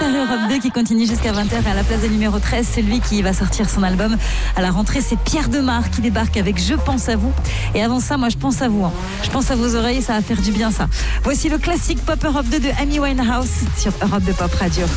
Paris Europe 2 qui continue jusqu'à 20h. À la place de numéro 13, celui qui va sortir son album à la rentrée, c'est Pierre Demar qui débarque avec Je pense à vous. Et avant ça, moi je pense à vous. Je pense à vos oreilles, ça va faire du bien ça. Voici le classique Pop Europe 2 de Amy Winehouse sur Europe 2 Pop Radio.